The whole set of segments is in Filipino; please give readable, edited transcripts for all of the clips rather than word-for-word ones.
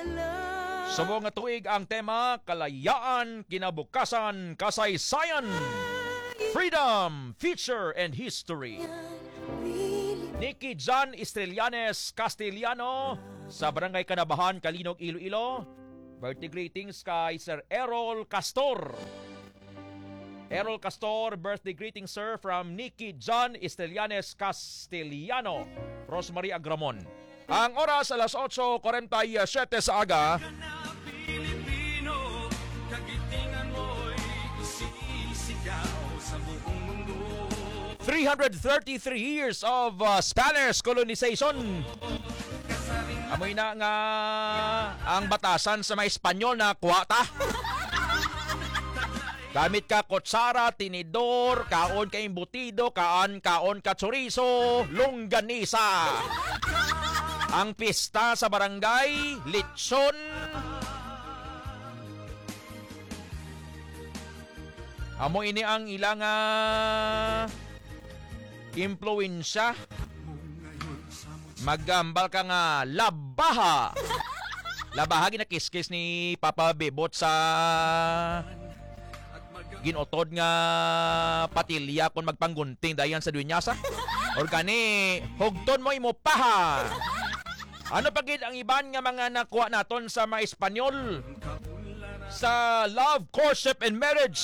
Subong nga tuig ang tema, kalayaan, kinabukasan, kasaysayan, freedom, future, and history. Nikki John Estrellanes Castellano sa Barangay Kanabahan, Kalinog, Iloilo. Birthday greetings kay Sir Errol Castor. Errol Castor, birthday greetings sir from Nikki John Estrellanes Castellano, Rosemary Agramon. Ang oras alas 8:47 sa aga. 333 years of Spanish colonization. Amoy na nga ang batasan sa may Espanyol na kuwata. Gamit ka kutsara, tinidor, kaon ka imbutido, kaon ka chorizo, longganisa. Ang pista sa barangay, lechon. Amo ini ang ilang impluensya. Maggambal ka nga labaha. Labaha ginakiskis ni Papa Bebot sa ginotod nga patilya kung magpanggunting dayan sa dunyasa. Or kani hugton mo imo paha. Ano pagid ang iban nga mga nakuha naton sa mga Espanyol sa love, courtship, and marriage?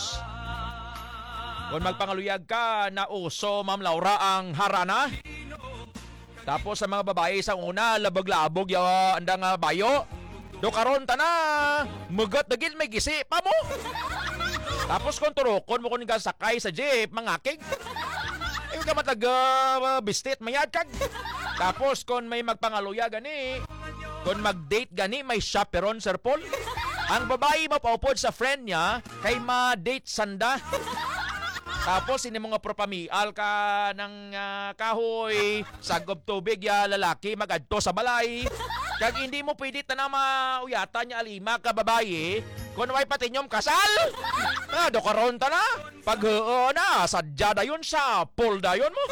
Kung magpangaluyag ka na uso, Ma'am Laura, ang harana. Tapos sa mga babae sa una, labog-labog yaw andang bayo. Do karon ta na, mugot dagil may gisi pa mo. Tapos kung turokon mo kung sakay sa jeep, mangakig. Ay ka matag bistit, mayad kag. Tapos kung may magpangaluyag gani, kung mag-date gani, may chaperon, Sir Paul. Ang babae mapaupod sa friend niya, kay ma-date sanda. Tapos ini mga propamial ka ng kahoy, sagob tubig ya lalaki magadto sa balay. Kag hindi mo pwede ta na mauyata niya alima ka babae, kung may patinyom kasal. Do karon ta na. Pag na, sadya dayon sa pool dayon mo.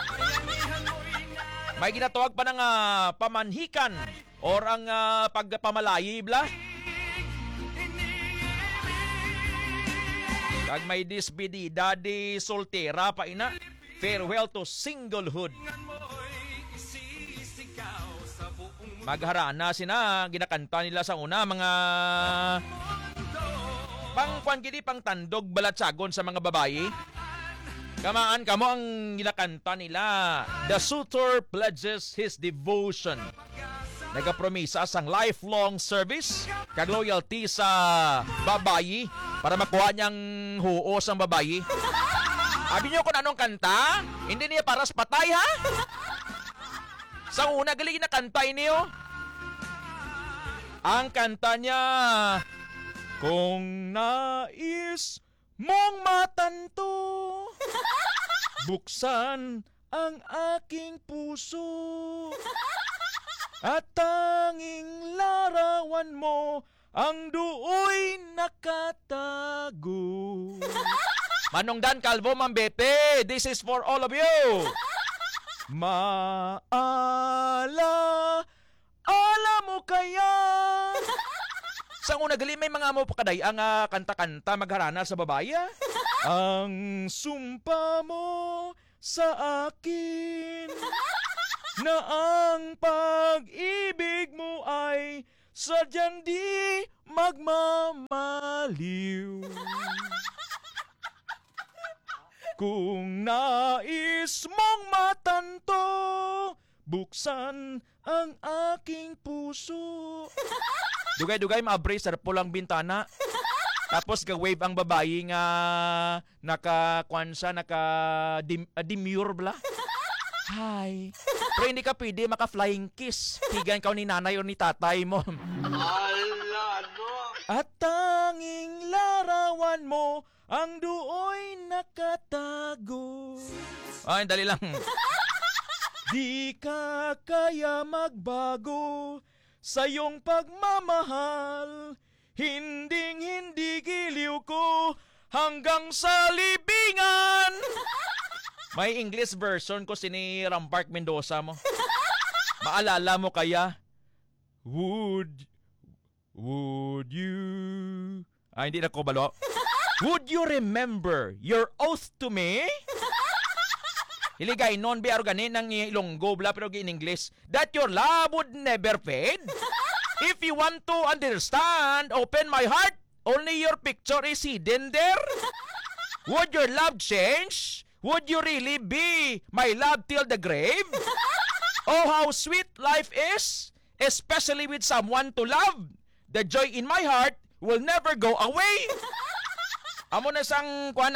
May ginatawag pa ng pamanhikan or ang pagpamalayi bla. Kag may disbidida di soltera pa ina. Farewell to singlehood. Magharana sina, ginakanta nila sa una mga pangkwan gidi pang tandog balatsagon sa mga babae. Kamaan kamo ang ginakanta nila. The suitor pledges his devotion. Nagapromisa sang lifelong service kag loyalty sa babayi para makuha niyang huos ang babayi. Abi niyo kung anong kanta? Hindi niya paras patay ha? Sa una galing na kanta niyo. Ang kanta niya, kung nais mong matanto, buksan ang aking puso. At tanging larawan mo ang duoy nakatago. Manong Dan Calvo, Ma'am Bete, this is for all of you. Ala mo kaya. Sa una gali may mga mo pakaday ang kanta-kanta magharana sa babaya. Ang sumpa mo sa akin na ang pag-ibig mo ay sadyang di magmamaliw. Kung nais mong matanto, buksan ang aking puso. Dugay-dugay maabre sa pulang bintana. Tapos gawave ang babae nga naka-demure bla. Hi. Pero hindi ka pwede maka-flying kiss. Higan ka ni nanay o ni tatay mo. Ala, no? At tanging larawan mo ang duoy nakatago. Ay, dali lang. Di ka kaya magbago sa iyong pagmamahal. Hinding-hindi giliw ko hanggang sa libingan. May English version ko sini Rampark Mendoza mo. Maalala mo kaya? Would Would you... hindi na ko balo. Would you remember your oath to me? Hiligay non be ganin ng Ilonggo bla pero in English that your love would never fade. If you want to understand, open my heart. Only your picture is hidden there. Would your love change? Would you really be my love till the grave? Oh, how sweet life is, especially with someone to love. The joy in my heart will never go away. Amo na sang kuan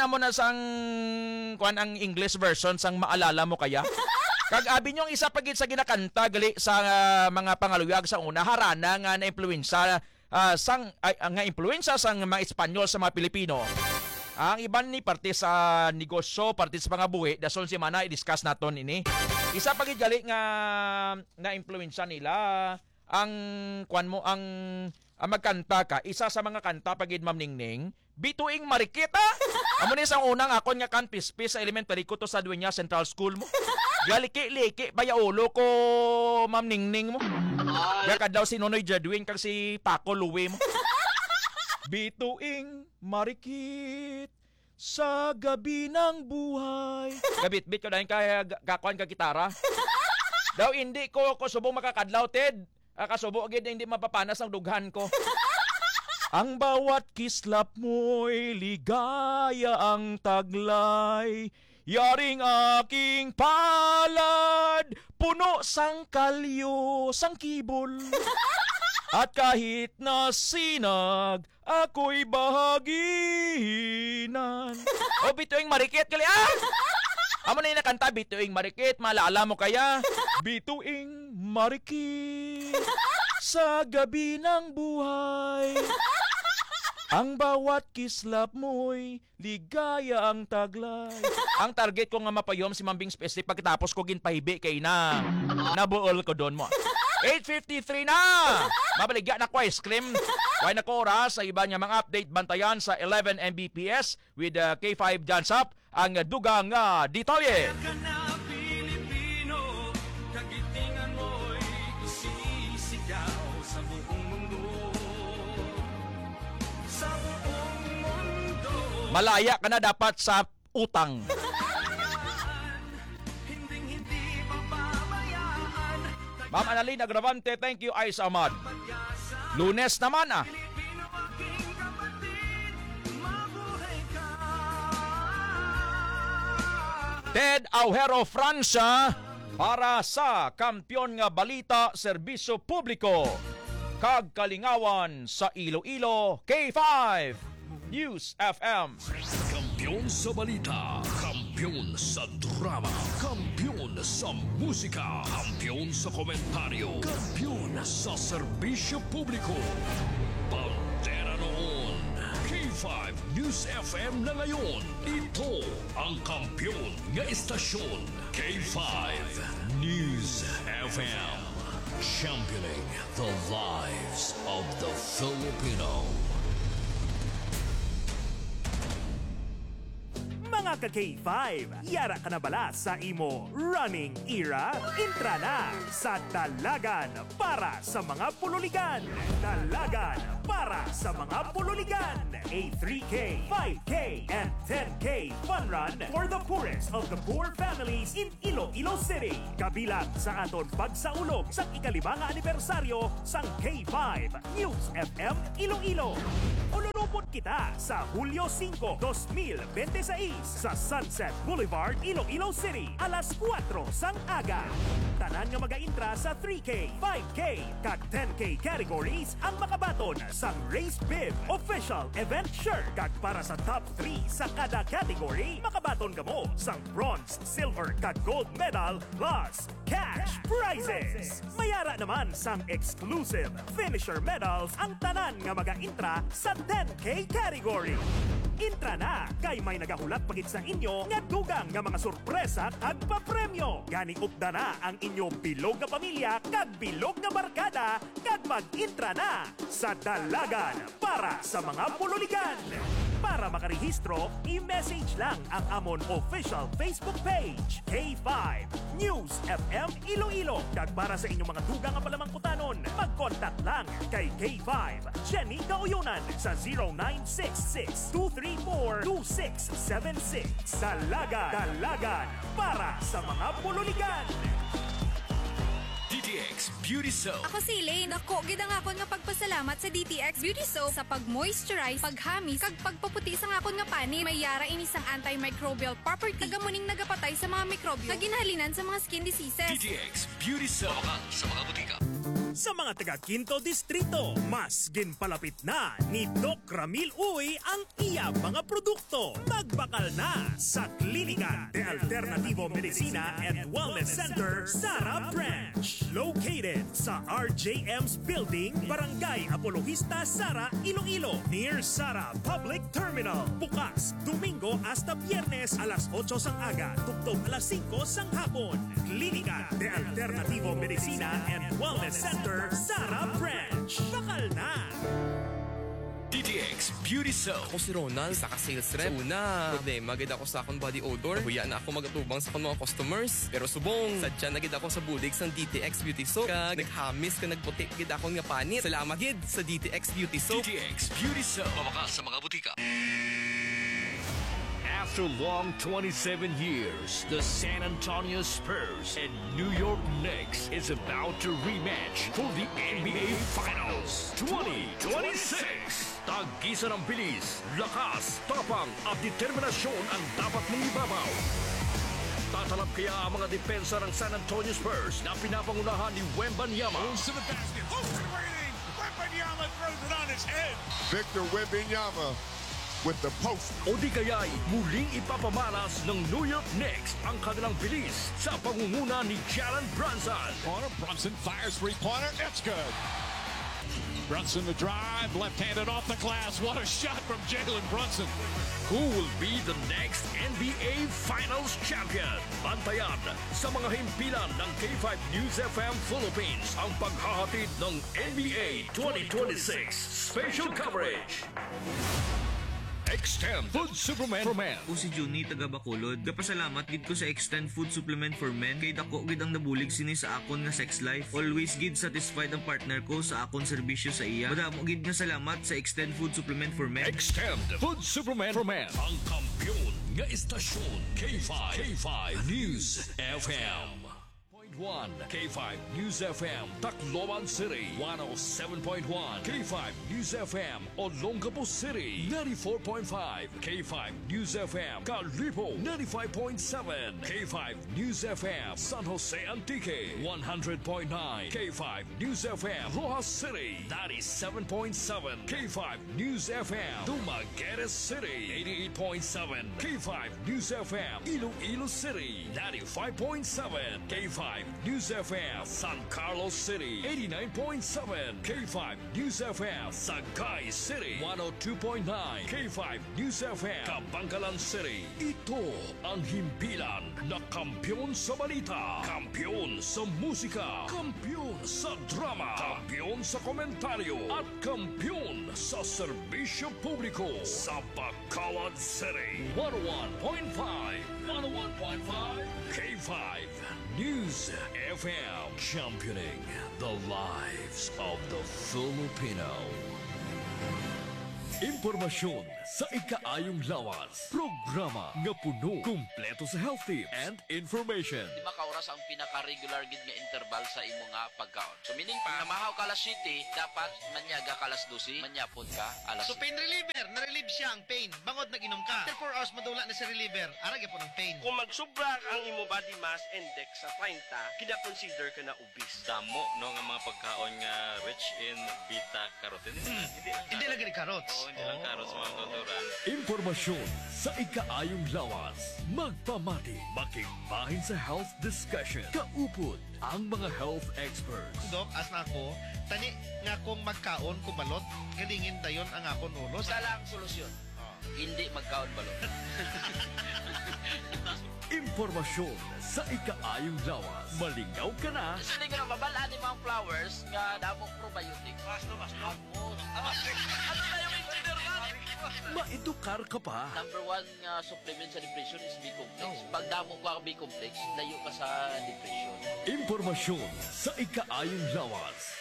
ang English version sang maalala mo kaya? Kag abi nyo isa pagit sa ginakanta gali sa mga pangaluyag sa una harana nga na-impluwensya nga impluwensya sang mga Espanyol sa mga Pilipino. Ang iban ni parte sa negosyo, parte sa pangabuhi, dason si mana i-discuss naton ini. Isa pagit gali nga na-impluwensya nila ang kuan mo ang magkanta ka. Isa sa mga kanta pagid Ma'am Ningning, Bituing Marikita. Amo ni sang unang akon nga kan pispis sa elementary ko to sa Dueña Central School mo. Galiki-liki baya ulo ko Ma'am Ningning mo. Kaya daw si Nonoy Jadwin kag si Paco Luwe mo. Bituing marikit sa gabi ng buhay. Gabit-bit ko dahil kaya kakuan ka gitara. Daw hindi ko subong makakadlaw, Ted. Kasubo agad hindi mapapanas ang dughan ko. Ang bawat kislap mo'y ligaya ang taglay. Yaring aking palad, puno sang kalyo, sang kibol. At kahit na sinag, ako'y bahaginan. O bituing marikit kali Amo na yung nakanta, Bituing Marikit, maalala mo kaya? Bituing marikit sa gabi ng buhay. Ang bawat kislap mo'y ligaya ang taglay. Ang target ko nga mapayom si Mambing Specific pagkatapos ko ginpahibi kay na. Nabuol ko doon mo. 8:53 na! Mabaligya na ko ice cream. Why na ko oras sa iba niya mga update bantayan sa 11 Mbps with K5 Dance Up ang dugang detalye. Malaya ka na dapat sa utang. Ma'am Annalyn Agravante, thank you, Ais Ahmad. Lunes naman Ted Aujero Francia para sa Kampiyon nga Balita Serbisyo Publiko kag Kalingawan sa Iloilo, K5 News FM. Kampiyon sa balita, kampiyon sa drama, kampiyon sa musika, kampiyon sa komentaryo, kampiyon sa serbisyo publiko. Pantera noon, K5 News FM na ngayon. Ito ang kampiyon nga istasyon, K5 News FM. Championing the lives of the Filipino. Mga ka-K5, yara ka na bala sa imo running era? Intra na sa Dalagan para sa mga pululigan. Dalagan para sa mga pululigan. A 3K, 5K, and 10K fun run for the poorest of the poor families in Iloilo City. Kabilang sa aton pagsaulog sa ika-5 anibersaryo sang K5 News FM Iloilo. Ululupot kita sa Hulyo 5, 2026 sa Sunset Boulevard, Iloilo City, alas 4 sang aga. Tanan nga mag-intra sa 3K, 5K, kag 10K categories ang makabaton sang Race Bib Official Event Shirt. Kag para sa top 3 sa kada category, makabaton ka mo sang bronze, silver, kag gold medal plus cash prizes. Mayara naman sang exclusive finisher medals ang tanan nga mag-intra sa 10K category. Intra na! Kay may nagahulat pagit sa inyo nga dugang nga mga sorpresa kag papremyo. Gani upda na ang inyo bilog nga pamilya kag bilog nga barkada kag mag-intra na sa Dalagan para sa mga pululigan. Para makarehistro, i-message lang ang amon official Facebook page, K5 News FM Iloilo. Kag para sa inyong mga dugang nga palamangkutanon, mag-contact lang kay K5 Jenny Gauyunan sa 0966-234-2676. Dalagan para sa mga pululigan. DTX Beauty Soap. Ako si Elaine. Dako, gidang akon nga pagpasalamat sa DTX Beauty Soap sa pag-moisturize, paghamis, kag pagpaputi sa akon nga panin. May yara ini sang antimicrobial property. Kagamuning nagapatay sa mga mikrobyo na ginhalinan sa mga skin diseases. DTX Beauty Soap. Sa mga butika. Sa mga taga Quinto Distrito, mas ginpalapit na ni Doc Ramil Uy ang iya mga produkto. Magbakal na sa Klinika de Alternativo Medicina and Wellness Center, Sara Branch. Located sa RJM's Building, Barangay Apologista, Sara, Iloilo. Near Sara Public Terminal. Bukas, Domingo hasta Biyernes alas 8 sang aga, tugtog alas 5 sang hapon. Klinika de Alternativo Medicina and Wellness Center, Sara Branch. Bakal na! DTX Beauty Soap. Ako si Ronald, isa ka sales rep. Una, problema gid ako sa akong body odor. Nahuya na ako magatubang sa akong mga customers. Pero subong, sadya na gid ako sa bulig sa DTX Beauty Soap. Kag naghamis ka nagputi gid akong nga panit. Salamat gid sa DTX Beauty Soap. DTX Beauty Soap. Pawakas sa mga butika. After long 27 years, the San Antonio Spurs and New York Knicks is about to rematch for the NBA Finals 2026. Tag-isa ng bilis, lakas, tapang at determinasyon ang dapat mong ibabaw. Tatalab kaya ang mga depensa ng San Antonio Spurs na pinapangunahan ni Wembanyama. To the basket. Waiting. Wembanyama throws it on his head. Victor Wembanyama with the post. O di kaya'y muling ipapamalas ng New York Knicks ang kanilang bilis sa pangunguna ni Jalen Brunson. Corner. Brunson fires three-pointer. It's good. Brunson the drive, left-handed off the glass. What a shot from Jalen Brunson. Who will be the next NBA Finals champion? Bantayan sa mga himpilan ng K5 News FM Philippines ang paghahatid ng NBA 2026 special coverage. Extend Food Supplement for Men. Ako si Juni taga Bacolod. Kapasalamat gid ko sa Extend Food Supplement for Men kay dako gid ang nabulig sini sa akon nga sex life. Always gid satisfied ang partner ko sa akon serbisyo sa iya. Madamo gid nga salamat sa Extend Food Supplement for Men. Extend Food Supplement for Men. Ang kampiyon nga istasyon K5 News FM. 1 K5 News FM Tacloban City 107.1 K5 News FM Olongapo City 94.5 K5 News FM Kalibo 95.7 K5 News FM San Jose Antique 100.9 K5 News FM Rojas City 97.7 K5 News FM Dumaguete City 88.7 K5 News FM Iloilo City 95.7 K5 News FM San Carlos City 89.7 K5 News FM Sagay City 102.9 K5 News FM Kabangkalan City. Ito ang himpilan na kampiyon sa balita, kampiyon sa musika, kampiyon sa drama, kampiyon sa komentaryo at kampiyon sa serbisyo publiko sa Bacolod City 101.5 K5 News FM, championing the lives of the Filipino. Impormasyon sa ikaayong lawas. Programa nga puno, kumpleto sa health tips and information. Di ba kauras ang pinaka-regular gid nga interval sa imo nga pagkaon? So meaning pa, namahaw ka alas 7, dapat manyaga ka alas 12, manyapon ka alas 7. So pain reliever, na-relieve siya ang pain. Bangod nag-inom ka. After 4 hours madula na si reliever, arag po ng pain. Kung magsubra ang imo body mass index sa 30, kina-consider ka na obese. Damo no nga mga pagkaon nga rich in beta-carotene. Hindi lagi ni carrots. Hindi lang carrots mga kulturan. Impormasyon sa ikaayong lawas. Magpamati, makigbahin sa health discussion. Kaupod ang mga health experts. Dok, as na ako, tani nga kong magkaon, kubalot, galingin dayon ang akon ulo. Sa lang solusyon. hindi magkaon balo. Impormasyon sa ikaayong lawas. Malingaw ka na. Sili nga mabalaan ni mga flowers nga damong probiotic. Basto. Ano na yung engineer ka? Maedukar ka pa. Number 1 nga supplement sa depression is B-complex. Pag damo ka B-complex, layo ka sa depression. Impormasyon sa ikaayong lawas.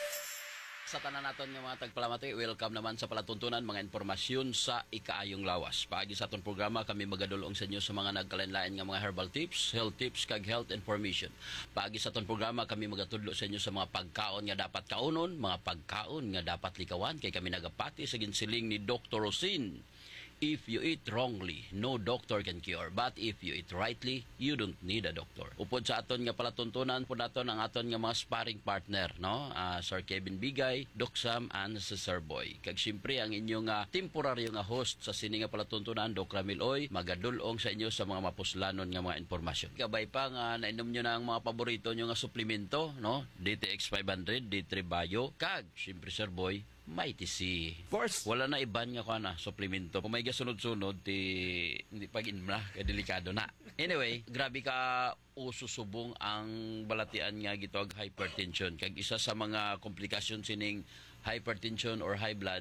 Sa tanan naton nga mga tagpalamati, welcome naman sa palatuntunan mga informasyon sa ikaayong lawas. Paagi sa atong programa, kami magadulong sa inyo sa mga nagkalain-lain nga mga herbal tips, health tips, kag health information. Paagi sa atong programa, kami magatudlo sa inyo sa mga pagkaon nga dapat kaunon, mga pagkaon nga dapat likawan, kay kami nagapati sa ginsiling ni Dr. Rosin. If you eat wrongly, no doctor can cure. But if you eat rightly, you don't need a doctor. Upod sa aton nga palatuntunan po naton ang aton nga mga sparring partner, no? Sir Kevin Bigay, Doc Sam, and si Sir Boy. Kag siyempre ang inyong temporaryo nga host sa sini nga palatuntunan, Doc Ramil Oy, magadulong sa inyo sa mga mapuslanon nga mga informasyon. Gabay pa nga nainom nyo na ang mga paborito nyo nga suplemento, no? DTX 500, D3 Bio, kag siyempre Sir Boy, Mighty C. Force. Wala na iban nga ko na suplemento. Kung may gasunod-sunod, hindi pag-in na, kaya delikado na. Anyway, grabe ka ususubong ang balatian nga gitog hypertension. Kag isa sa mga komplikasyon sining hypertension or high blood,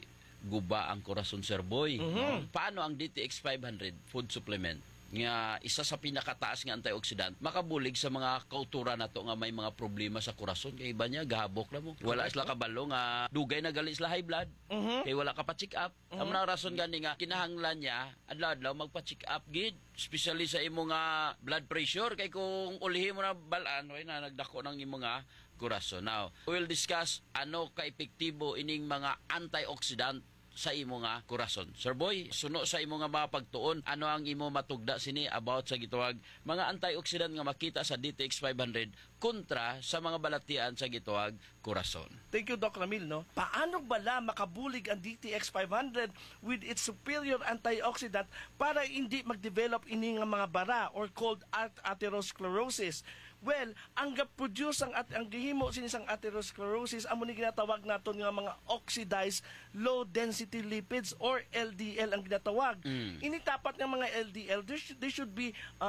guba ang korason, Sir Boy. Paano ang DTX 500 food supplement? Nga isa sa pinakataas nga antioxidant makabulig sa mga kautura nato nga may mga problema sa korason kay iba niya gahabok na mo wala sila kabalo nga dugay na gali sila high blood kay wala ka pa check up ang mga rason gani nga kinahanglan niya adlaw-adlaw magpa check up gid especially sa imo nga blood pressure kay kung ulihi mo na balaan way na nagdako ng imo nga korason. Now we'll discuss ano ka epektibo ining mga antioxidant sa imo nga korason. Sir Boy, suno sa imo nga mga pagtuon, ano ang imo matugda sini about sa gituwag mga antioxidant nga makita sa DTX 500 kontra sa mga balatian sa gituwag korason. Thank you, Doc Ramil. No? Paano bala makabulig ang DTX 500 with its superior antioxidant para hindi mag-develop ini nga mga bara or called atherosclerosis? Well, ang produce ang gihimo sinisang atherosclerosis amo ni ginatawag naton nga mga oxidized low density lipids or LDL ang ginatawag. Ini tapat nga mga LDL they should be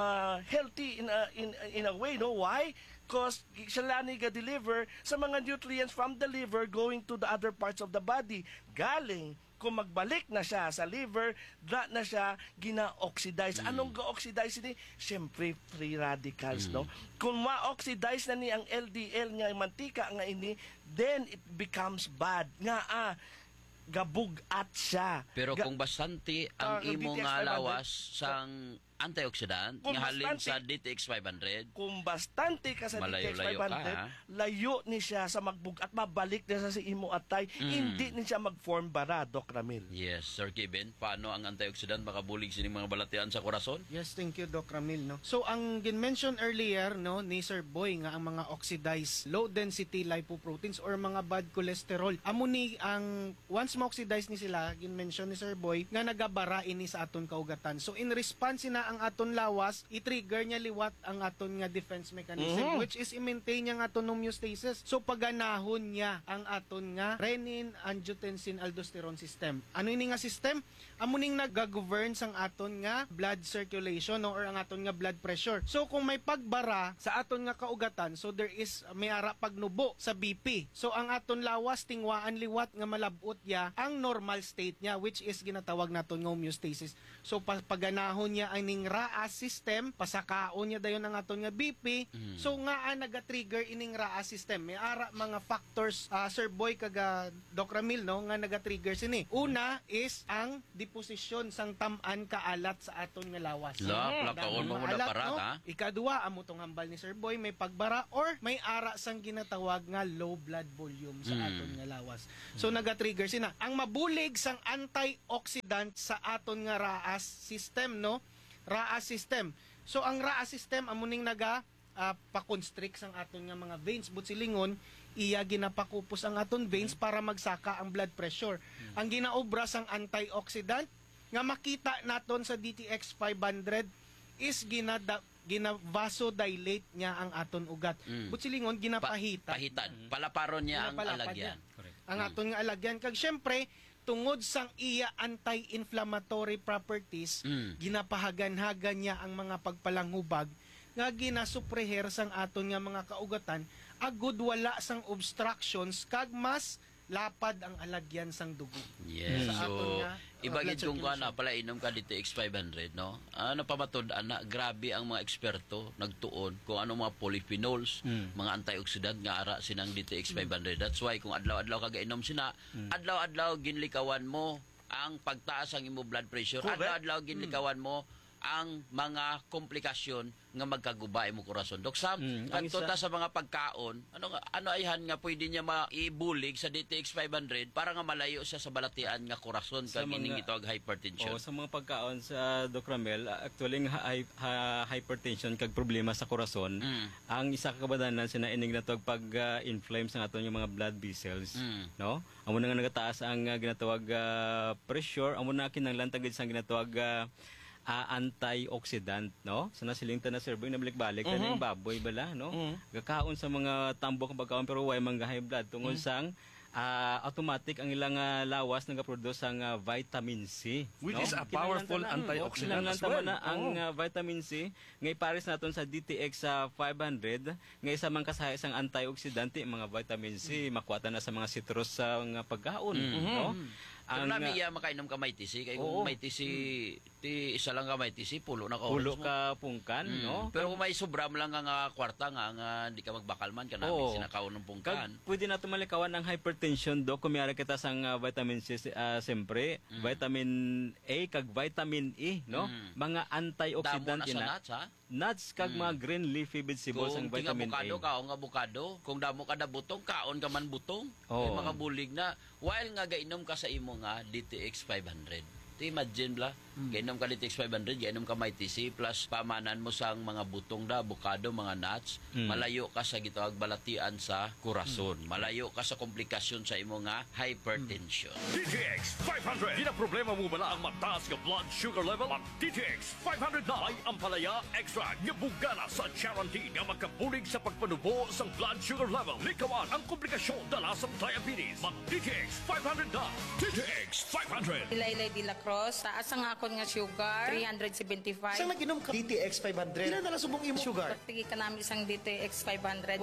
healthy in a way, no? Why? Because sila ni ga-deliver sa mga nutrients from the liver going to the other parts of the body. Galing kung magbalik na siya sa liver, na siya gina-oxidize. Anong ga-oxidize ni? Siyempre, free radicals, no? Kung ma-oxidize na ni ang LDL nga mantika nga ini, then it becomes bad. Nga gabugat siya. Pero kung bastante ang imo nga lawas sang antioxidant nga halin sa DTX 500, kung bastante ka sa DTX 500, layo ni siya sa magbug at mabalik na sa imo atay, hindi ni siya mag-form bara, Doc Ramil. Yes, Sir Kevin, paano ang antioxidant makabulig sining mga balatian sa korason? Yes, thank you, Doc Ramil. No? So, ang gin-mention earlier no, ni Sir Boy nga ang mga oxidized low-density lipoproteins or mga bad cholesterol. Amo ni ang once ma-oxidize ni sila, gin-mention ni Sir Boy, nga nagabara ini sa aton kaugatan. So, in response na ang aton lawas, i-trigger niya liwat ang aton nga defense mechanism which is i-maintain niya ang aton homeostasis. So paganahon niya ang aton nga renin, angiotensin, aldosterone system. Ano ini nga system? Amo ning nag-govern sang aton nga blood circulation no, or ang aton nga blood pressure. So kung may pagbara sa aton nga kaugatan, so there is may ara pagnubo sa BP. So ang aton lawas tingwaan liwat nga malabot ya ang normal state niya which is ginatawag naton nga homeostasis. So paganahon niya ang ning RAAS system, pasakaon niya dayon ang aton nga BP. So nga naga-trigger ining RAAS system. May ara mga factors Sir Boy kaga Doc Ramil no nga naga-trigger sini. Una is ang deposition sang tam-an kaalat sa aton nga lawas. Plakaon mo muna para no? ha. Ikaduha amo tong hambal ni Sir Boy may pagbara or may ara sang ginatawag nga low blood volume sa aton nga lawas. So naga-trigger sina. Ang mabulig sang antioxidant sa aton nga RAAS system no. RAAS system. So ang RAAS system amuning naga pa-constrict sang aton nga mga veins butsilingon iya ginapakupos ang aton veins para magsaka ang blood pressure. Ang ginaobra sang antioxidant nga makita naton sa DTX 500 is gina-vasodilate niya ang aton ugat. Butsilingon ginapahitan. Palaparon niya ang alagyan. Ang aton nga alagyan kag syempre tungod sang iya anti-inflammatory properties, ginapahagan-hagan niya ang mga pagpalanghubag nga ginasupreher sang aton nga mga kaugatan, agud wala sang obstructions kag mas lapad ang alagyan sang dugo. Yes. Sa aton So, nga, ibagid blood kung circulation. na pala inom ka dito X500, no? Napamatod na grabe ang mga eksperto nagtuon kung ano mga polyphenols, mga antioxidant nga ara sinang dito X500. That's why kung adlaw-adlaw ka gainom sina, adlaw-adlaw ginlikawan mo ang pagtaas ang imo blood pressure. Correct. Adlaw-adlaw ginlikawan mo ang mga komplikasyon nga magkaguba mo korason. Dok Sam, kanto ta sa mga pagkaon, ano ayhan nga pwede niya maibulig sa DTX 500 para nga malayo siya sa balatian nga korason kag ining ito ag hypertension. Sa mga pagkaon sa Doc Ramel, actually nga hypertension kag problema sa korason, ang isa ka kabadanan sina ining natog pag-inflame sa aton yung mga blood vessels, no? Amo na nga nagataas ang ginatawag pressure, amo na kinahanglan tagid sang ginatawag antioxidant, no? So nasilingta na sir boy na balik-balik yung baboy bala, no? Gakaon sa mga tambok ng pagkaon pero way mga high blood tungod sang automatic ang ilang lawas nagaproduce ang vitamin C, Which no? is a powerful antioxidant as Kinahanglan well. na ang vitamin C ngay pares naton sa DTX 500 nga isa man kasahi sang antioxidant mga vitamin C makuwatan na sa mga citrus sa mga pagkaon, no? Ang nami iya makainom ka may tisi kay kung may tisi ti isa lang ka may tisi pulo na ka Pulo ka pungkan, no? Pero kung may sobra mo lang nga kwarta nga di ka magbakal man ka namin sinakaw ng pungkan. Pwede natin malikawan ng hypertension, Dok, kung mayroon kita sang vitamin C, siyempre, vitamin A kag vitamin E, no? Mga antioxidant Damo na sa nuts, ha? Nuts kag mga green leafy vegetables ang Kung vitamin A. avocado kaon nga avocado, kung damo ka da butong kaon ka man butong. May mga bulig na while nga gainom ka sa imo nga DTX 500. Imagine bla, gainom ka DTX 500, gainom ka may TC plus pamanan mo sang mga butong da, avocado, mga nuts, malayo ka sa gitawag balatian sa kurason. Malayo ka sa komplikasyon sa imo nga hypertension. DTX 500. Di na problema mo bala ang mataas nga blood sugar level? Ang DTX 500 na ay ampalaya extra nga bugana sa guarantee nga magkabulig sa pagpanubo sa blood sugar level. Likawan ang komplikasyon dala sa diabetes. Mag DTX 500 na. DTX 500. Ilaylay de la Cruz, taas ang akon nga sugar, 375. Saan nag-inom ka? DTX 500. Ilan na nasubong imo sugar? Pagtigi ka namin isang DTX 500,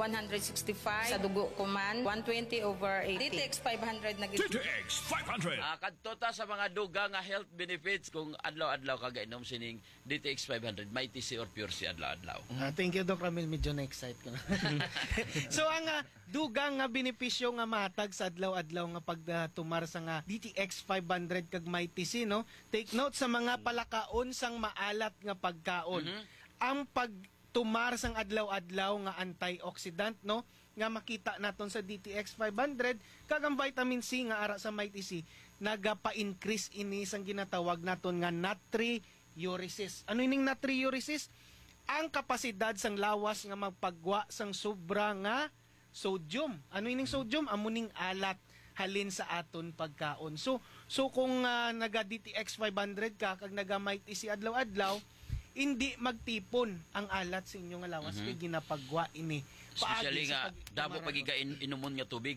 165. Sa dugo ko man, 120/80. DTX 500 na gid. DTX 500. Kadto ta sa mga duga nga health benefits kung adlaw-adlaw ka gainom sining DTX 500, may TC or Pure C adlaw-adlaw. Thank you, Doc Ramil. Medyo na-excite ko na. So, ang dugang nga benepisyo nga matag sa adlaw-adlaw nga pagtumar sa nga DTX 500 kag may TC, no? Take note sa mga palakaon sang maalat nga pagkaon. Ang pagtumar sang adlaw-adlaw nga antioxidant, no? Nga makita naton sa DTX 500 kag ang vitamin C nga ara sa may TC nagapa-increase ini sang ginatawag naton nga natriuresis. Ano ining natriuresis? Ang kapasidad sang lawas nga magpagwa sang sobra nga sodium. Ano ining sodium? Amuning alat halin sa aton pagkaon. So kung naga DTX 500 ka kag naga may TC adlaw-adlaw, hindi magtipon ang alat sa inyong lawas kay ginapagwa ini. Especially nga damo pagigain inumon nga tubig.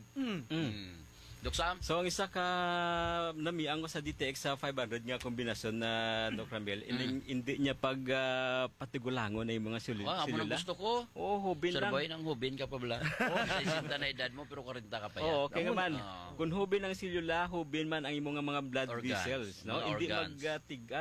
Dok Sam? So ang isa ka namiang ko sa DTX sa 500 nga kombinasyon na Doc Ramel, hindi niya pag patigulangon ay mga Amo na gusto ko. Hubin Sir lang. Boy, nang hubin ka pa bala. Sa isinta na edad mo pero 40 ka pa yan. Okay naman. Kung hubin ang silula, hubin man ang imong mga blood Organs, vessels, no? mga Hindi organs. magtiga,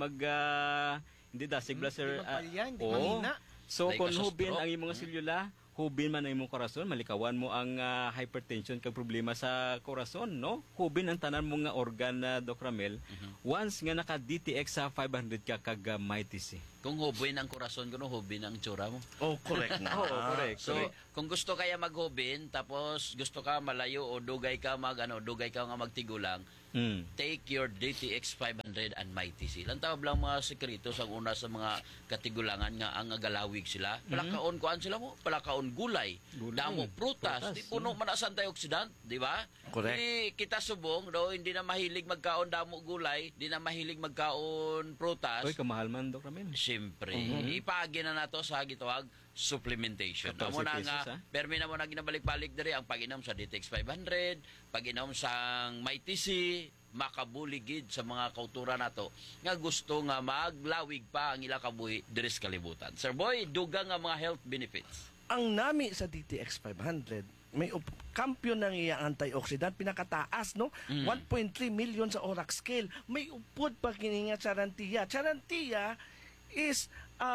hindi dasig bla sir. Hindi mahina. So Like kung sa hubin stroke. ang imong silula, hubin man ang imong korason, malikawan mo ang hypertension kag problema sa korason, no? Hubin ang tanan mo nga organ na Doc Ramel. Once nga naka DTX sa 500 ka kag may TC. Kung hubin ang korason ko, hubin ang tsura mo. Correct na. Correct. So, kung gusto kaya maghubin, tapos gusto ka malayo o dugay ka dugay ka nga magtigulang, take your DTX 500 and my TC. Lang tawag lang mga sekreto sa una sa mga katigulangan nga ang galawig sila. Palakaon kuan sila mo, palakaon gulay. Damo prutas, di puno man sa antioxidant, di ba? Correct. Di kita subong do hindi na mahilig magkaon damo gulay, di na mahilig magkaon prutas. Oy, kamahal man Doc Ramel. Siyempre, ipaagi na nato sa gitawag supplementation. 14 Amo na pesos, nga, permi na mo na ginabalik-balik diri ang pag-inom sa DTX 500, pag-inom sa may TC, makabuligid sa mga kautura nato nga gusto nga maglawig pa ang ila kabuhi diri sa kalibutan. Sir Boy, dugang nga mga health benefits. Ang nami sa DTX 500, may kampiyon ng iya antioxidant, pinakataas, no? 1.3 million sa ORAC scale. May upod pa kini nga Charantia. Charantia is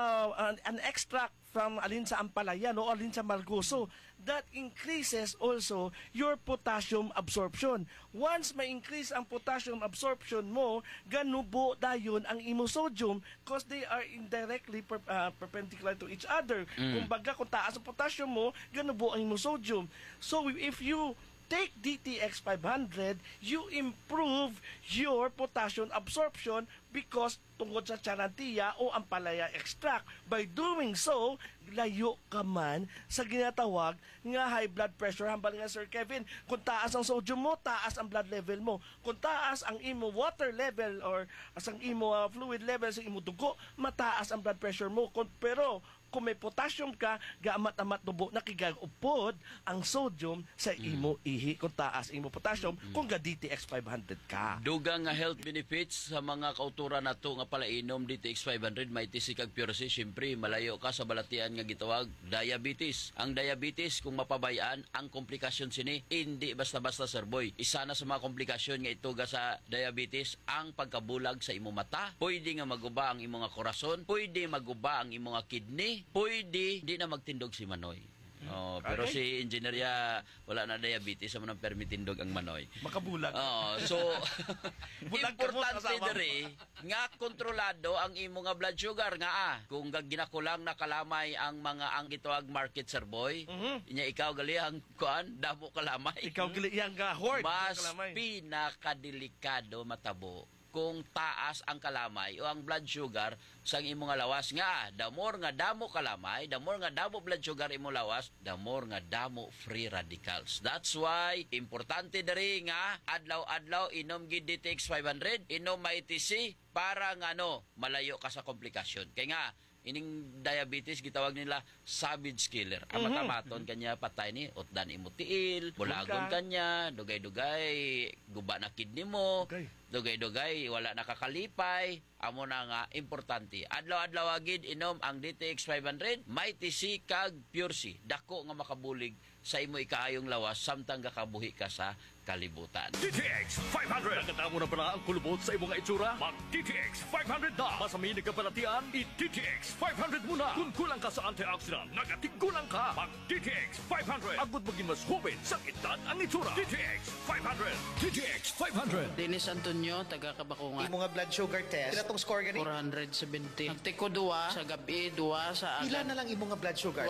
an extract from alin sa ampalaya, no? Alin sa margoso. That increases also your potassium absorption. Once ma-increase ang potassium absorption mo, ganubo dayon ang imosodium because they are indirectly perpendicular to each other. Kumbaga, kung taas ang potassium mo, ganubo ang imosodium. So if you take DTX 500, you improve your potassium absorption because tungkol sa Charantia o ampalaya extract. By doing so, layo ka man sa ginatawag nga high blood pressure. Hambal nga Sir Kevin, kung taas ang sodium mo, taas ang blood level mo. Kung taas ang imo water level or ang imo fluid level sa imo dugo, mataas ang blood pressure mo. Pero kung may potassium ka, gaamat-amat dubo, nakigagupod ang sodium sa imo ihi kung taas imo potassium kung ga DTX 500 ka. Dugang nga health benefits sa mga kautura nato nga palainom DTX 500 may tisikag purity, syempre malayo ka sa balatian nga gitawag diabetes. Ang diabetes kung mapabayaan, ang komplikasyon sini hindi basta-basta Sir Boy. Isa na sa mga komplikasyon nga ituga sa diabetes ang pagkabulag sa imo mata, pwede nga maguba ang imo nga korason, pwede maguba ang imo nga kidney, pwede di na magtindog si Manoy. Pero si engineer wala na diabetes, amo nang permitindog ang Manoy. Makabulag. So importante diri nga kontrolado ang imo nga blood sugar nga kung ginakulang na kalamay ang mga ang gitawag market Sir Boy, inya ikaw gali ang kuan damo kalamay. Ikaw gali yang ga hoard mas kalamay. Pinakadelikado matabo kung taas ang kalamay o ang blood sugar sa imong nga lawas nga the more nga damo kalamay, the more nga damo blood sugar imong lawas, the more nga damo free radicals. That's why importante diri nga adlaw-adlaw inom gid DTX 500, inom ITC para nga malayo ka sa komplikasyon. Kay nga ining diabetes gitawag nila savage killer. Amat-amaton kanya patay ni utdan imo tiil, bulagon kanya, dugay-dugay guba na kidney mo. Dugay-dugay wala nakakalipay. Amo na nga importante. Adlaw-adlaw agid inom ang DTX 500, may TC kag Pure C. Dako nga makabulig sa imo ikaayong lawas samtang gakabuhi ka sa kalibutan. DTX 500! Nakatamo na pala ang kulubot sa imong itsura? Mag DTX 500 na! Masamini ka palatian, i-DTX 500 muna! Kung kulang ka sa antioxidant, nagatigulang ka! Mag DTX 500! Agud maging mas hubin sa edad ang itsura! DTX 500! DTX 500! Dennis Antonio, taga Kabakungan. Imo nga blood sugar test, pila tong score gani? 470. Nagtiko 2 sa gabi, 2 sa Pila na lang imo nga blood sugar?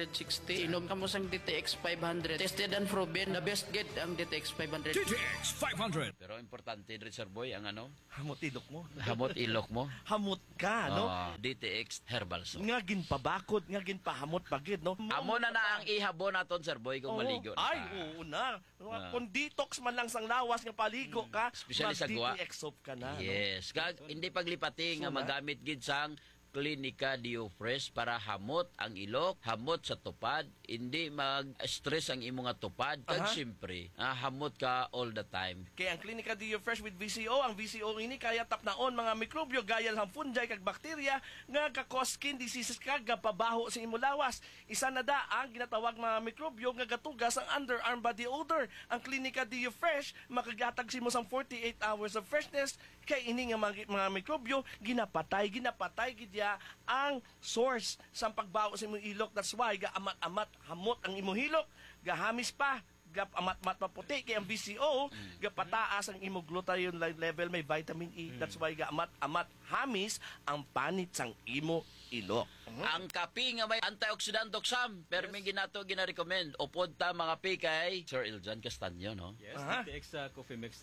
160. Inom kamo sang DTX 500. Tested and proven. The best get ang DTX 500. DTX 500! Pero importante rin Sir Boy ang hamot ilok mo. Hamot ilok mo. Hamot ka, no? DTX Herbal Soap. Nga ginpabakod, nga ginpahamot pagid, no? Amo na ang ihabo naton Sir Boy kung maligo na. Ay, oo na. Kung detox man lang sang lawas nga paligo ka, especially sa guwa. DTX soap ka na. Yes. Kag hindi paglipati nga magamit gid sang Clinica Dio Fresh para hamot ang ilok, hamot sa tupad, hindi mag-stress ang imong nga tupad, kag syempre, hamot ka all the time. Kaya ang Clinica Dio Fresh with VCO, ang VCO ini kaya tapnaon mga mikrobyo gayal ang fungi kag bakterya nga ka-cause skin diseases kag pabaho sa imong lawas. Isa na da ang ginatawag mga mikrobyo nga gatugas ang underarm body odor. Ang Clinica Dio Fresh makagatag simo sang 48 hours of freshness kay ini nga mga mikrobyo ginapatay gid ang source sa pagbaho sa imong ilok. That's why gaamat-amat hamot ang imong hilok, gahamis pa, amat-amat maputi kay ang VCO gapataas ang imong glutathione level, may vitamin E. That's why gaamat-amat hamis ang panit sang imo ilok. Ang kape nga may antioxidant doksam, pero may gina-recommend upod ta mga kay Sir Iljan Castaño, no? Yes, DTX Coffee Mix.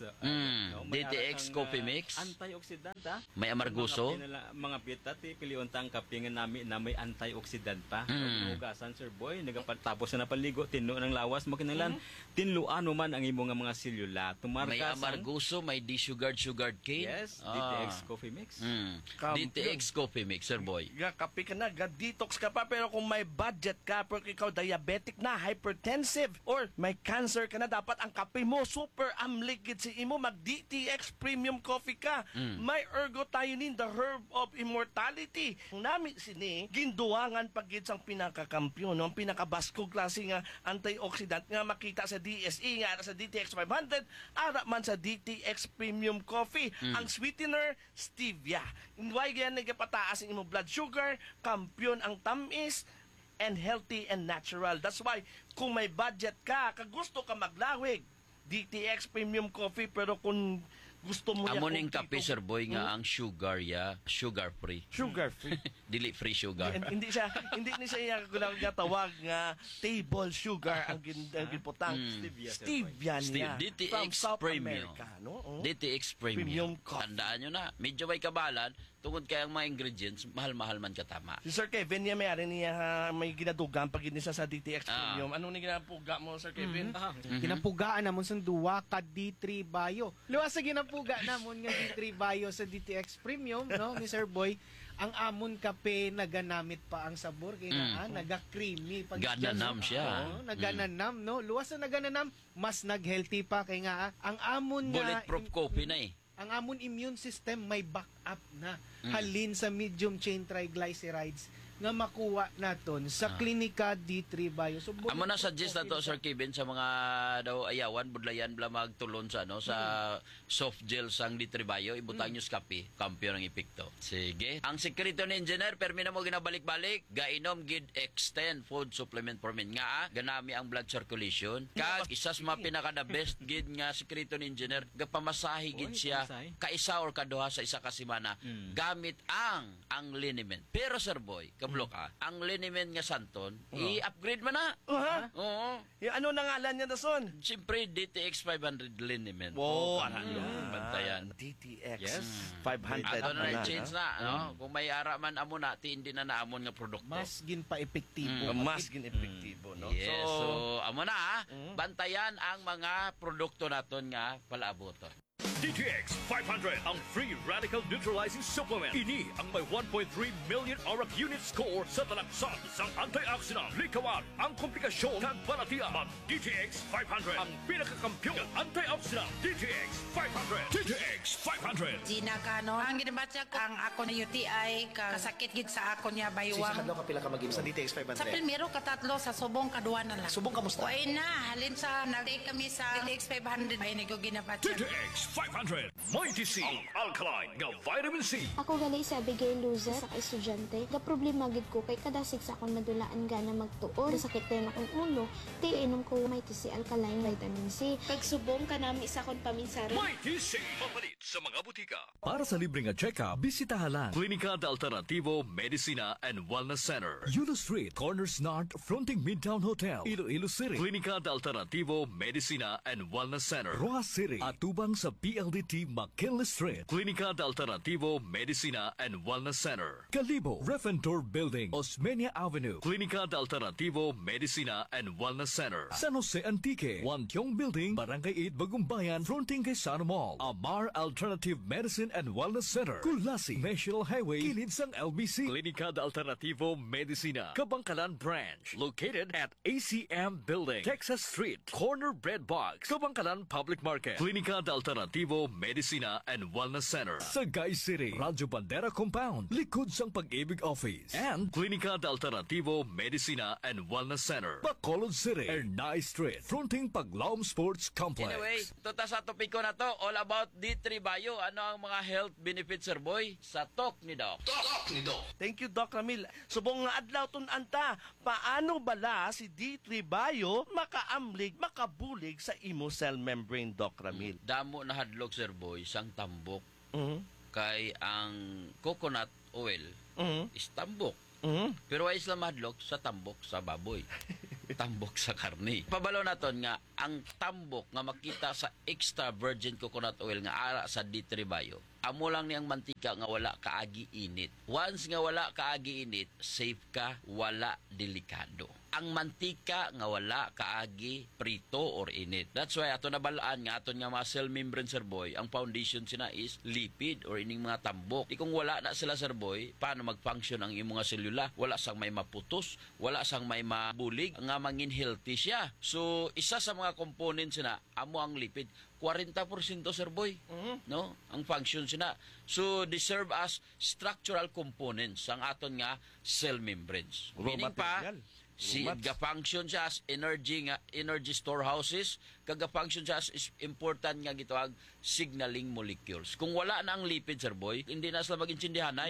DTX Coffee Mix. Antioxidant may amarguso. Mga bita ti pilion tang kape nga nami na may antioxidant pa. Hugasan Sir Boy, tapos na napaligo tinno ng lawas mo kinalan. Tinluan man ang imo nga mga selula. May amarguso, may sugared cane. Yes, DTX Coffee Mix. DTX Coffee Mix, Sir Boy. magkakape ka na, ga-detox ka pa, pero kung may budget ka, pero ikaw diabetic na, hypertensive, or may cancer ka na, dapat ang kape mo, super amligid si imo, mag-DTX Premium Coffee ka. May ergothioneine, the herb of immortality. Kung nami sini, ginduwangan pagid sang pinakakampiyon, no? Ang pinakabaskog klase nga antioxidant nga makita sa DSE, nga sa DTX 500, ara man sa DTX Premium Coffee. Ang sweetener, stevia. Why ganyan nagpataas ang imong blood sugar, kampiyon ang tamis, and healthy and natural. That's why, kung may budget ka, kagusto ka maglawig, DTX Premium Coffee, pero kung gusto mo Amo ning kape, Sir Boy, nga ang sugar sugar free. Sugar free. Dili free sugar. hindi ni siya kulang tawag nga table sugar ang ginputang. Stevia niya. DTX from South Premium. America, no? DTX Premium. Tandaan nyo na, medyo may kabalan, tungod kaya ang mga ingredients, mahal-mahal man katama. Si Sir Kevin niya may ginadugan pag inisa sa DTX Premium. Anong ni ginapuga mo, Sir Kevin? Ginapugaan namon sa duwa ka D3 Bio. Luwas sa ginapuga namon nga D3 Bio sa DTX Premium, no, ni Sir Boy. Ang amon kape naganamit pa ang sabor kay naga-creamy pag gananam siya. Nagananam, no. Luwas na nagananam, mas nag-healthy pa kay nga ang amon nga bulletproof coffee na eh. Ang amon immune system may backup na halin sa medium chain triglycerides nga makuha naton sa Klinika D3 Bio. So, amo na suggest na to, Sir Kevin, sa mga daw ayawan, budlayan, bla magtulon sa sa soft gel sang D3 Bio, ibutang nyo sa kape, kampiyon ng epekto. Sige. Ang sekreto ni Engineer, permi na mo ginabalik-balik, gainom gid extend food supplement for men. Nga, ganami ang blood circulation. Kag, isas mga pinaka-the best gid nga sekreto ni Engineer, gapamasahe gid siya, kaisa or kaduha sa isa ka semana, gamit ang liniment. Pero, Sir Boy, kablo ka, ang liniment nga santon, i-upgrade man na. Oo. Yung ano na ngalan niya na son? Siyempre, DTX 500 liniment. Wow. Bantayan. DTX 500. Ato na change na. No? Kung may ara man amo na, hindi na naamon nga produkto. Mas gin-pa-epektibo. Mas gin-epektibo. No? Yes. So, amo na. Bantayan ang mga produkto naton nga palaaboton. DTX 500 ang free radical neutralizing supplement. Ini ang may 1.3 million aurac unit score sa talaksan sang antioxidant. Likawan ang komplikasyon kag balatian. Mag DTX 500 ang pinakakampiyon ng antioxidant. DTX 500. DTX 500. Gina Cano, ang ginabatsak ang ako na UTI, kasakit gid sa ako niya baywang. Sa kapila ka mag-im sa DTX 500? Sa primero katatlo, sa subong kaduwa na lang. Subong kamusta? Uy na, halin sa nag-take kami sa DTX 500. Ay, nag ginabatsak. DTX 500. Mighty C. Ang alkaline nga vitamin C. Ako gali sa Abigail Loser sa estudyante. Ga problema gid ko kay kadasig sa akong madulaan gana magtuon. Sakit din akong ulo. Di inom ko Mighty C alkaline vitamin C. Pagsubong kanami sa akong paminsara. Mighty C. Mapalit sa mga butika. Para sa libreng check-up, bisitahan lang Klinika de Alternativo Medicina and Wellness Center. Yulo Street, Corners North, fronting Midtown Hotel, Iloilo City. Klinika de Alternativo Medicina and Wellness Center. Rojas City, atubang sa PLDT McKinley Street. Klinika de Alternativo Medicina and Wellness Center. Kalibo, Refentor Building, Osmeña Avenue. Klinika de Alternativo Medicina and Wellness Center. San Jose Antique, Wantiong Building, Barangay 8, Bagumbayan, fronting kay Sano Mall. Amar Alternative Medicine and Wellness Center. Kulasi, National Highway, kilid sang LBC. Klinika de Alternativo Medicina, Kabangkalan Branch. Located at ACM Building, Texas Street, Corner Bread Box, Kabangkalan Public Market. Klinika de Alternativo Medicina and Wellness Center. Sagay City, Radyo Bandera Compound, likod sang Pag-ibig Office. And Klinika de Alternativo Medicina and Wellness Center. Bacolod City, Ernay Street, fronting Paglaom Sports Complex. Anyway, tuta sa topiko na to, all about D3 Bio. Ano ang mga health benefits, Sir Boy? Sa Talk ni Doc. Talk ni Doc. Thank you, Doc Ramil. Subong nga adlaw anta, paano bala si D3 Bio makaamlig, makabulig sa imo cell membrane, Doc Ramil? Damo na hadlok, Sir Boy, sang tambok. Kay ang coconut oil is tambok. Pero ay islam hadlok sa tambok sa baboy. Tambok sa karne. Pabalo naton nga ang tambok nga makita sa extra virgin coconut oil nga ara sa D3 Bio. Amo lang niyang mantika nga wala kaagi init. Once nga wala kaagi init, safe ka, wala delikado. ang mantika nga wala kaagi prito or init. That's why ato nabalaan nga aton nga mga cell membrane, Sir Boy, ang foundation sina is lipid or ining mga tambok. Di kung wala na sila, Sir Boy, paano mag-function ang imong mga selula? Wala sang may maputos, wala sang may mabulig, nga mangin healthy siya. So isa sa mga components na amo ang lipid. 40% Sir Boy, no? Ang function sina. So they serve as structural components ang aton nga cell membranes. Meaning pa ga-function siya as energy storehouses, kaga-function siya as important nga gitawag signaling molecules. Kung wala na ang lipid, Sir Boy, hindi na sila mag-intindihanay.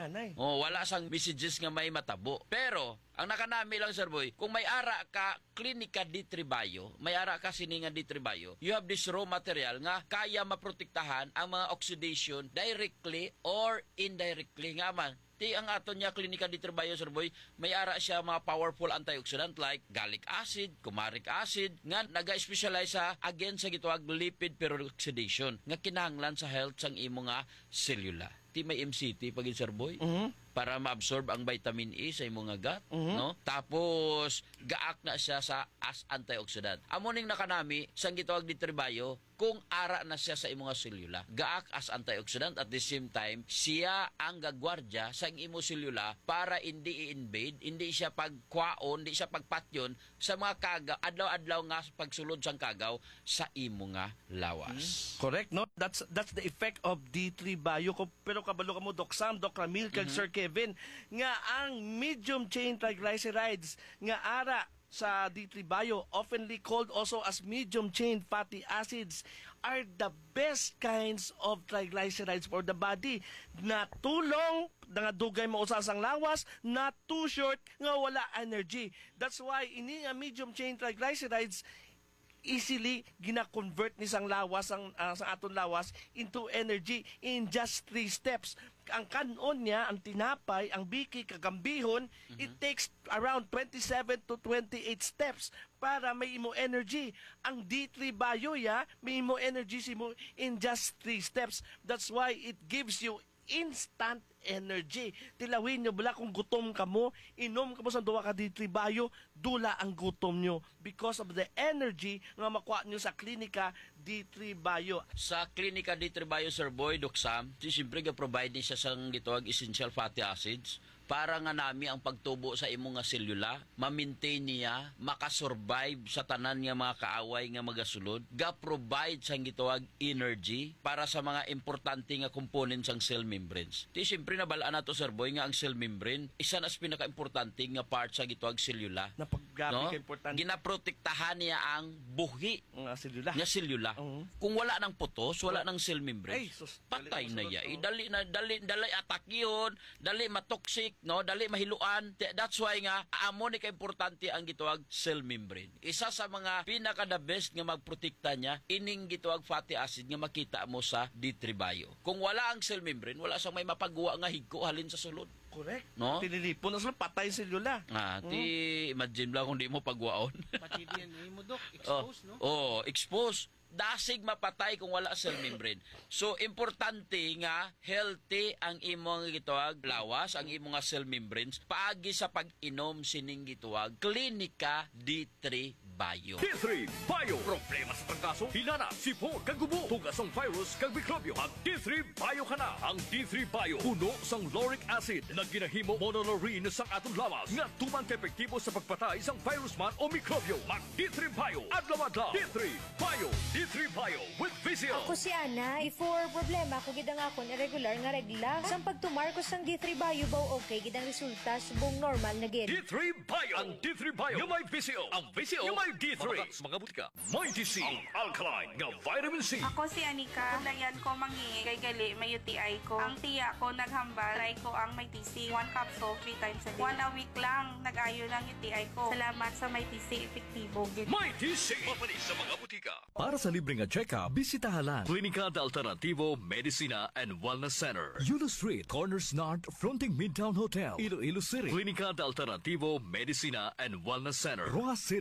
Wala sang messages nga may matabo. Pero ang nakanami lang, Sir Boy, kung may ara ka Clinica D3 Bio, may ara ka sininga D3 Bio, you have this raw material nga kaya maprotektahan ang mga oxidation directly or indirectly nga man. Ang aton niya Clinica D3 Bio, Sir Boy, may ara siya mga powerful antioxidant like gallic acid, kumaric acid, nga naga-specialize sa against sa gitawag lipid peroxidation nga kinahanglan sa health sang imo nga selula. Ti may MCT pagin, Sir Boy, para ma-absorb ang vitamin E sa imong gut, no? Tapos gaak na siya sa as antioxidant. Amo ning nakanami sang gitawag D3 Bio, kung ara na siya sa imong selula, gaak as antioxidant, at the same time siya ang gagwardya sa imo selula para hindi i-invade, hindi siya pagkwaon, hindi siya pagpatyon sa mga kagaw, adlaw-adlaw nga pagsulod sang kagaw sa imo nga lawas. Correct, no? That's the effect of D3 Bio. Pero kabalo ka mo, Doc Sam, Doc Ramil, kag Sir Kevin, nga ang medium chain triglycerides nga ara sa D3 Bio, oftenly called also as medium chain fatty acids, are the best kinds of triglycerides for the body. Na tulong nga dugay mo usasang lawas, not too short nga wala energy. That's why ini nga medium chain triglycerides easily gina-convert ni sang lawas sa aton lawas into energy in just 3 steps. Ang kanon niya, ang tinapay, ang biki, kagambihon, it takes around 27 to 28 steps para may imo energy. Ang D3 Bio may imo energy mo in just 3 steps. That's why it gives you instant energy. Tilawin nyo bala kung gutom ka mo, inom ka mo sa duwa ka D3 Bio, dula ang gutom nyo because of the energy nga makuha nyo sa Clinica D3 Bio. Sa Clinica D3 Bio, Sir Boy, Doc Sam, siyempre ga-provide ni siya sang gitawag essential fatty acids para nga nami ang pagtubo sa imong nga selula, ma-maintain niya, makasurvive sa tanan nga mga kaaway nga magasulod, ga-provide sang gitawag energy para sa mga importante nga components sang cell membranes. Di siyempre nabalaan nato, Sir Boy, nga ang cell membrane isa na sa pinaka-importante nga part sa gitawag selula. Napaggabi ka importante. Ginaprotektahan niya ang buhi nga selula. Nga selula. Kung wala nang putos, wala nang cell membrane, patay na ya. Dali attack yun, dali matoxic, no, dali mahiluan. That's why nga amo ni ka-importante ang gitawag cell membrane. Isa sa mga pinaka the best nga magprotekta niya ining gitawag fatty acid nga makita mo sa D3 Bio. Kung wala ang cell membrane, wala sang may mapagawa nga higko halin sa sulod. Correct. No? Tililipon na sila, patay yung selula. Imagine lang kung di mo pagwaon. Pati DNA mo, Dok, expose, no? Expose. Dasig mapatay kung wala cell membrane. So, importante nga, healthy ang imong gitawag lawas, ang imong cell membranes, paagi sa pag-inom sining gitawag Clinica D3 Bio. D3 Bio. Problema sa trangkaso, hinana, sipon, kagubo, tugasong virus, kag mikrobyo. Ang D3 Bio ka na. Ang D3 Bio, puno sang lauric acid na ginahimo monolaurin sang atong lawas nga tuman ka-epektibo sa pagpatay sang virus man o mikrobyo. Mag D3 Bio. Adlaw-adlaw. D3 Bio. D3 Bio with Vizio. Ako si Ana. Before problema, ako gidang akon irregular nga regla. Sang pagtumar ko sang D3 Bio baw okay, gidang resulta subong normal na gid. D3 Bio. Ang D3 Bio. Yung may Vizio. Ang Vizio. Yung may D3. Mga butika. May DC. Ang alkaline nga vitamin C. Ako si Anika. Kulayan ko mangingi kay gali may UTI ko. Ang tiya ko naghambal. Try ko ang may TC. 1 capsule 3 times a day. 1 a week lang nag-ayo ng UTI ko. Salamat sa may TC. Epektibo. May TC. Mapanis sa mga butika. Para sa libreng check-up, bisitahan lang Clinica de Alternativo Medicina and Wellness Center. Yulo Street, Corners North, fronting Midtown Hotel, Iloilo City. Clinica de Alternativo Medicina and Wellness Center, Rojas City, Atuban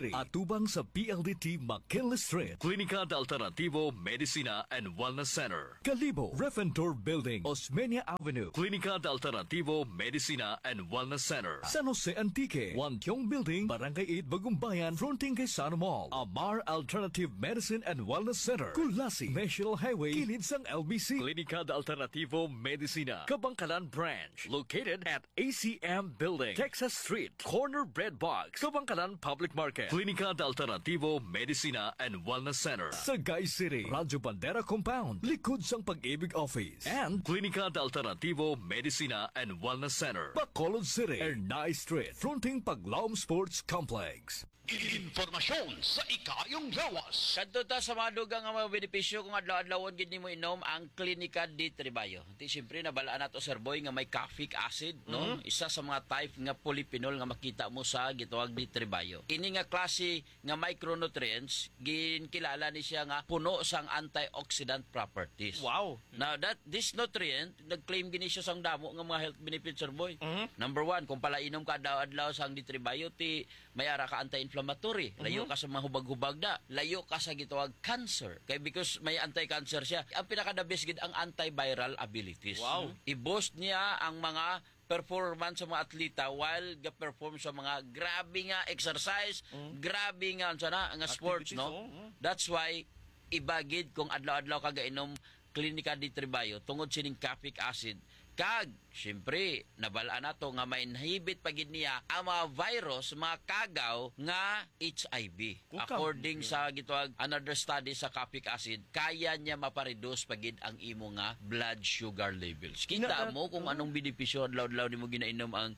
Tumambang sa PLDT McKinley Street, Klinika de Alternativo Medicina and Wellness Center. Kalibo, Refentor Building, Osmeña Avenue, Klinika de Alternativo Medicina and Wellness Center. San Jose Antique, Wantiong Building, Barangay 8, Bagumbayan, fronting kay Sana Mall. Amar Alternative Medicine and Wellness Center, Kulasi, National Highway, kilid sang LBC. Klinika de Alternativo Medicina, Kabangkalan Branch, located at ACM Building, Texas Street, Corner Bread Box, Kabangkalan Public Market. Klinika de Alternativo Medicina and Wellness Center, Sagay City, Radyo Bandera Compound, likod sang Pag-ibig Office. And Klinika de Alternativo Medicina and Wellness Center, Bacolod City, Ernay Street, fronting Paglaom Sports Complex. Informasyon sa ikayong lawas. Kadto ta sa mga dugang nga mga benepisyo kung adlaw-adlawon gid nimo inom ang Klinika di Tribayo. Di siyempre nabalaan nato Sir Boy nga may caffeic acid, no? Isa sa mga type nga polyphenol nga makita mo sa gitawag di Tribayo. Ini nga klase nga micronutrients ginkilala ni siya nga puno sang antioxidant properties. Wow. Now this nutrient nagclaim gini siya sang damo nga mga health benefits, Sir Boy. Number 1, kung pala inom ka adlaw-adlaw sang di Tribayo ti mayara ka anti-inflammatory, layo ka sa mga hubag-hubag na, layo ka sa gitawag cancer. Kay because may anti-cancer siya. Ang pinaka-the best gid ang antiviral abilities. Wow. I-boost niya ang mga performance sa mga atleta while ga-perform sa mga grabe nga exercise, grabe nga sana nga sports, no? That's why ibagid kung adlaw-adlaw ka gainom Klinika di Tribayo tungod sining caffeic acid. Kag, siyempre, nabalaan nato nga ma-inhibit pagid niya ang mga virus, mga kagaw nga HIV. According sa gitawag another study sa caffeic acid, kaya niya mapareduce pagid ang imo nga blood sugar levels. Kita mo kung anong benepisyo adlaw-adlaw nimo ginainom ang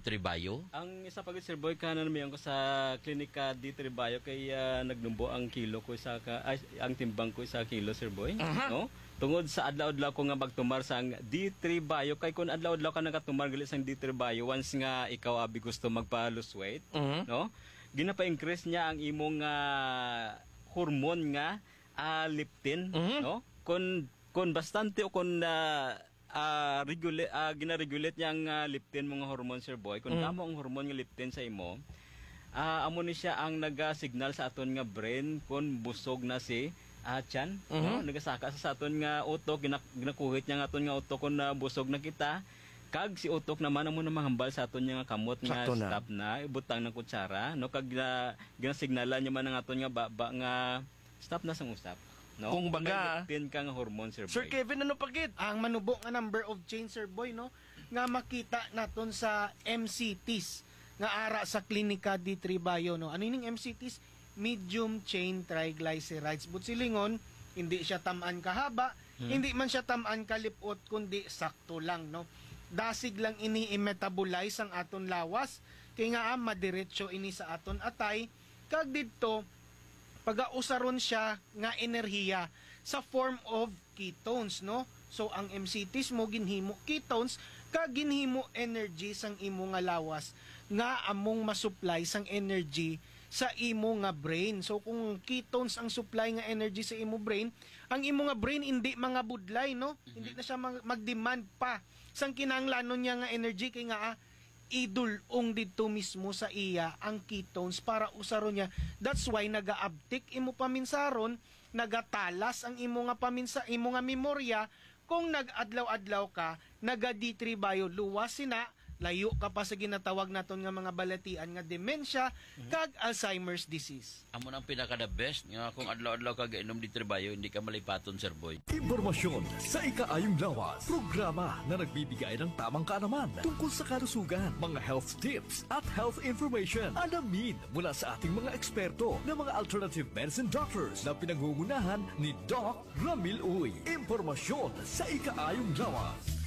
D3 Ang isa pagid Sir Boy kanan miyan ko sa Klinika D3 kay nagnumbo ang kilo ko sa ang timbang ko sa kilo, Sir Boy, no? Tungod sa adlaw-adlaw ko nga magtumar sang D3 Bio, kay kun adlaw-adlaw ka nagatumar gali sang D3 Bio, once nga ikaw abi gusto magpa-lose weight, no? Ginapa-increase niya ang imong hormone nga leptin, no? Kun bastante o kun gina-regulate niya ang leptin mga hormone, Sir Boy. Kun tamo ang hormone nga leptin sa imo, amo ni siya ang naga-signal sa aton nga brain kun busog na si tiyan, no? Nagasaka sa aton nga utok, ginakuhit niya nga aton nga utok kung busog na kita. Kag si utok naman amo na mahambal sa aton nga kamot nga stop na, ibutang ng kutsara, no? Kag ginasignalan niya man ang aton nga baba nga stop na sang usap, no? Kung baga, may ka nga hormone, Sir Boy. Sir Kevin, ano pagit? Ang manubo nga number of change, Sir Boy, no? Nga makita naton sa MCTs nga ara sa Klinika D3 Bio, no? Ano yung MCTs? Medium chain triglycerides. But silingon, hindi siya tamaan kahaba, hindi man siya tamaan kalipot, kundi sakto lang, no? Dasig lang ini i-metabolize ang aton lawas, kaya nga madiretso ini sa aton atay, kag dito, pag-ausaron siya nga enerhiya sa form of ketones, no? So, ang MCTs mo ginhimo ketones, kag ginhimo energy sang imo nga lawas, nga among masupply sang energy sa imo nga brain. So kung ketones ang supply nga energy sa imo brain, ang imo nga brain hindi mga budlay, no? Hindi na siya mag-demand pa sang kinahanglanon niya nga energy, kay nga idulong dito mismo sa iya ang ketones para usaron niya. That's why naga-uptick imo paminsaron, nagatalas ang imo nga imo nga memorya kung nag-adlaw-adlaw ka, naga-D3 Bio, luwas sina, layo ka pa sa ginatawag naton nga mga balatian nga dementia kag Alzheimer's disease. Amo nang pinaka-the best nga kung adlaw-adlaw ka gainom di Tribayo, hindi ka malipaton, Sir Boy. Impormasyon sa ikaayong lawas. Programa na nagbibigay ng tamang kaalaman tungkol sa kalusugan, mga health tips at health information. Alamin mula sa ating mga eksperto na mga alternative medicine doctors na pinangungunahan ni Doc Ramil Uy. Impormasyon sa ikaayong lawas.